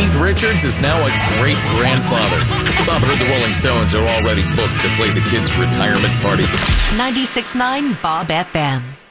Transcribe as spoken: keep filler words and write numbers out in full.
Keith Richards is now a great grandfather. Bob heard the Rolling Stones are already booked to play the kids' retirement party. ninety-six point nine Bob F M.